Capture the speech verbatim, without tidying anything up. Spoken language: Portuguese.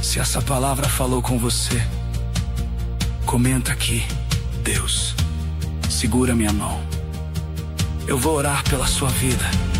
Se essa palavra falou com você, comenta aqui: Deus, segura minha mão. Eu vou orar pela sua vida.